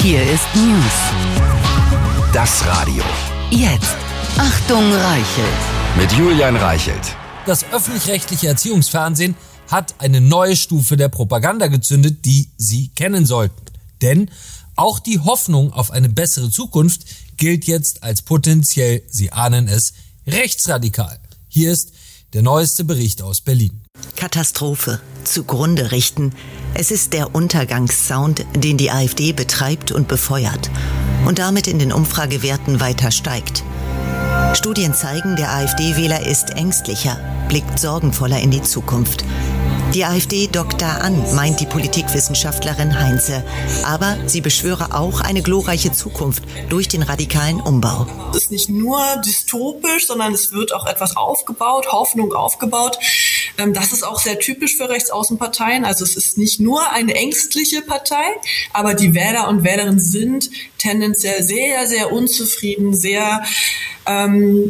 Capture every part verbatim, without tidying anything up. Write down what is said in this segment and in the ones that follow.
Hier ist News. Das Radio. Jetzt. Achtung, Reichelt. Mit Julian Reichelt. Das öffentlich-rechtliche Erziehungsfernsehen hat eine neue Stufe der Propaganda gezündet, die Sie kennen sollten. Denn auch die Hoffnung auf eine bessere Zukunft gilt jetzt als potenziell, Sie ahnen es, rechtsradikal. Hier ist der neueste Bericht aus Berlin. Katastrophe. Zugrunde richten. Es ist der Untergangssound, den die AfD betreibt und befeuert und damit in den Umfragewerten weiter steigt. Studien zeigen, der AfD-Wähler ist ängstlicher, blickt sorgenvoller in die Zukunft. Die AfD dockt da an, meint die Politikwissenschaftlerin Heinze. Aber sie beschwöre auch eine glorreiche Zukunft durch den radikalen Umbau. Es ist nicht nur dystopisch, sondern es wird auch etwas aufgebaut, Hoffnung aufgebaut. Das ist auch sehr typisch für Rechtsaußenparteien. Also es ist nicht nur eine ängstliche Partei, aber die Wähler und Wählerinnen sind tendenziell sehr, sehr unzufrieden, sehr ähm,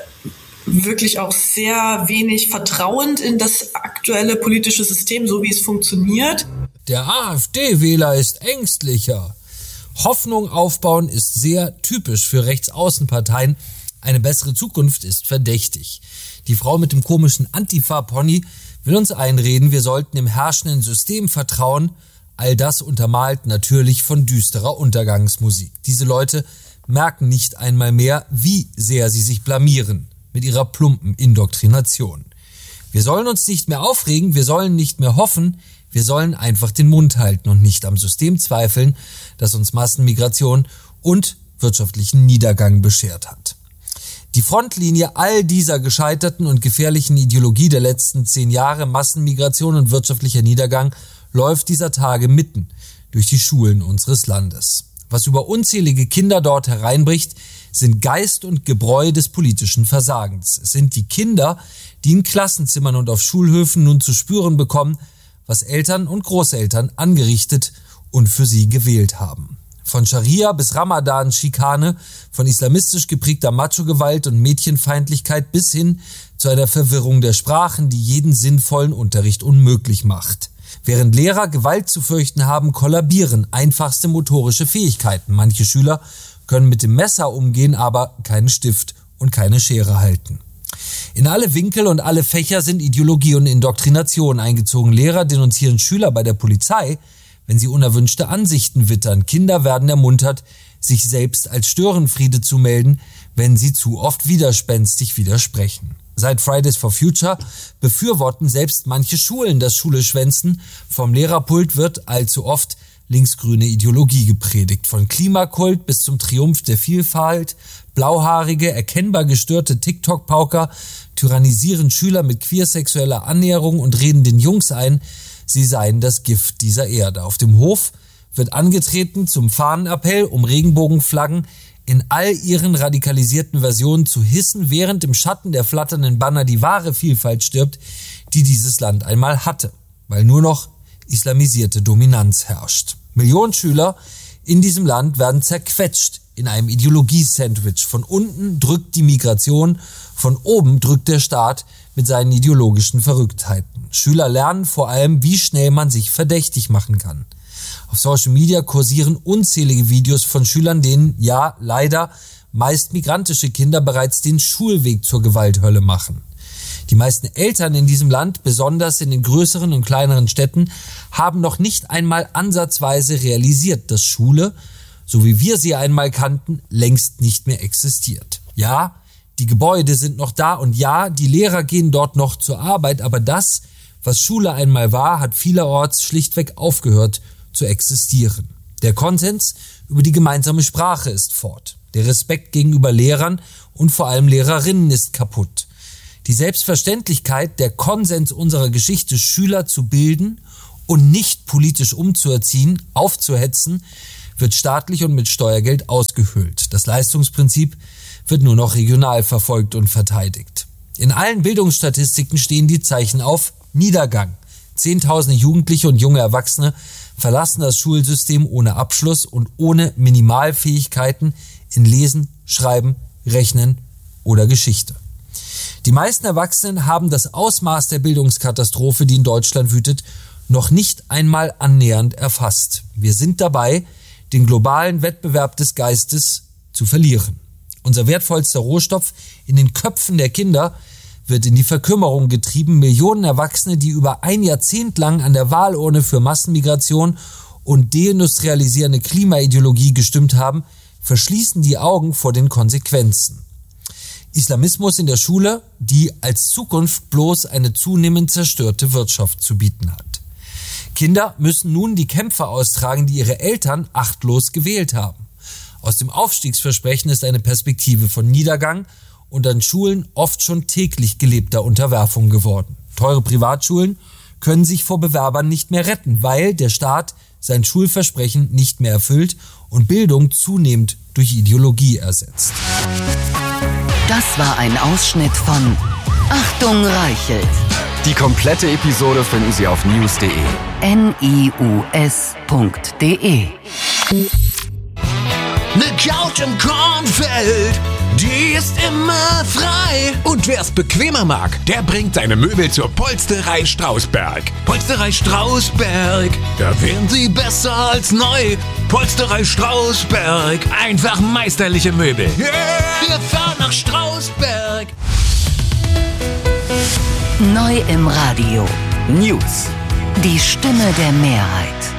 wirklich auch sehr wenig vertrauend in das aktuelle politische System, so wie es funktioniert. Der AfD-Wähler ist ängstlicher. Hoffnung aufbauen ist sehr typisch für Rechtsaußenparteien. Eine bessere Zukunft ist verdächtig. Die Frau mit dem komischen Antifa-Pony will uns einreden, wir sollten dem herrschenden System vertrauen. All das untermalt natürlich von düsterer Untergangsmusik. Diese Leute merken nicht einmal mehr, wie sehr sie sich blamieren mit ihrer plumpen Indoktrination. Wir sollen uns nicht mehr aufregen, wir sollen nicht mehr hoffen, wir sollen einfach den Mund halten und nicht am System zweifeln, das uns Massenmigration und wirtschaftlichen Niedergang beschert hat. Die Frontlinie all dieser gescheiterten und gefährlichen Ideologie der letzten zehn Jahre, Massenmigration und wirtschaftlicher Niedergang, läuft dieser Tage mitten durch die Schulen unseres Landes. Was über unzählige Kinder dort hereinbricht, sind Geist und Gebräu des politischen Versagens. Es sind die Kinder, die in Klassenzimmern und auf Schulhöfen nun zu spüren bekommen, was Eltern und Großeltern angerichtet und für sie gewählt haben. Von Scharia bis Ramadan, Schikane, von islamistisch geprägter Macho-Gewalt und Mädchenfeindlichkeit bis hin zu einer Verwirrung der Sprachen, die jeden sinnvollen Unterricht unmöglich macht. Während Lehrer Gewalt zu fürchten haben, kollabieren einfachste motorische Fähigkeiten. Manche Schüler können mit dem Messer umgehen, aber keinen Stift und keine Schere halten. In alle Winkel und alle Fächer sind Ideologie und Indoktrination eingezogen. Lehrer denunzieren Schüler bei der Polizei, wenn sie unerwünschte Ansichten wittern. Kinder werden ermuntert, sich selbst als Störenfriede zu melden, wenn sie zu oft widerspenstig widersprechen. Seit Fridays for Future befürworten selbst manche Schulen das Schuleschwänzen. Vom Lehrerpult wird allzu oft linksgrüne Ideologie gepredigt. Von Klimakult bis zum Triumph der Vielfalt. Blauhaarige, erkennbar gestörte TikTok-Pauker tyrannisieren Schüler mit queersexueller Annäherung und reden den Jungs ein, sie seien das Gift dieser Erde. Auf dem Hof wird angetreten zum Fahnenappell, um Regenbogenflaggen in all ihren radikalisierten Versionen zu hissen, während im Schatten der flatternden Banner die wahre Vielfalt stirbt, die dieses Land einmal hatte, weil nur noch islamisierte Dominanz herrscht. Millionen Schüler in diesem Land werden zerquetscht in einem Ideologie-Sandwich. Von unten drückt die Migration, von oben drückt der Staat mit seinen ideologischen Verrücktheiten. Schüler lernen vor allem, wie schnell man sich verdächtig machen kann. Auf Social Media kursieren unzählige Videos von Schülern, denen, ja, leider, meist migrantische Kinder bereits den Schulweg zur Gewalthölle machen. Die meisten Eltern in diesem Land, besonders in den größeren und kleineren Städten, haben noch nicht einmal ansatzweise realisiert, dass Schule, so wie wir sie einmal kannten, längst nicht mehr existiert. Ja, die Gebäude sind noch da und ja, die Lehrer gehen dort noch zur Arbeit, aber das, was Schule einmal war, hat vielerorts schlichtweg aufgehört zu existieren. Der Konsens über die gemeinsame Sprache ist fort. Der Respekt gegenüber Lehrern und vor allem Lehrerinnen ist kaputt. Die Selbstverständlichkeit, der Konsens unserer Geschichte, Schüler zu bilden und nicht politisch umzuerziehen, aufzuhetzen, wird staatlich und mit Steuergeld ausgehöhlt. Das Leistungsprinzip wird nur noch regional verfolgt und verteidigt. In allen Bildungsstatistiken stehen die Zeichen auf Niedergang. Zehntausende Jugendliche und junge Erwachsene verlassen das Schulsystem ohne Abschluss und ohne Minimalfähigkeiten in Lesen, Schreiben, Rechnen oder Geschichte. Die meisten Erwachsenen haben das Ausmaß der Bildungskatastrophe, die in Deutschland wütet, noch nicht einmal annähernd erfasst. Wir sind dabei, den globalen Wettbewerb des Geistes zu verlieren. Unser wertvollster Rohstoff in den Köpfen der Kinder wird in die Verkümmerung getrieben. Millionen Erwachsene, die über ein Jahrzehnt lang an der Wahlurne für Massenmigration und deindustrialisierende Klimaideologie gestimmt haben, verschließen die Augen vor den Konsequenzen. Islamismus in der Schule, die als Zukunft bloß eine zunehmend zerstörte Wirtschaft zu bieten hat. Kinder müssen nun die Kämpfe austragen, die ihre Eltern achtlos gewählt haben. Aus dem Aufstiegsversprechen ist eine Perspektive von Niedergang und an Schulen oft schon täglich gelebter Unterwerfung geworden. Teure Privatschulen können sich vor Bewerbern nicht mehr retten, weil der Staat sein Schulversprechen nicht mehr erfüllt und Bildung zunehmend durch Ideologie ersetzt. Das war ein Ausschnitt von Achtung Reichelt. Die komplette Episode finden Sie auf news punkt de. N I U S punkt de. Ne Couch im Kornfeld, die ist immer frei. Und wer's bequemer mag, der bringt seine Möbel zur Polsterei Strausberg. Polsterei Strausberg, da wären sie besser als neu. Polsterei Strausberg, einfach meisterliche Möbel. Yeah. Wir fahren nach Strausberg. Neu im Radio. News. Die Stimme der Mehrheit.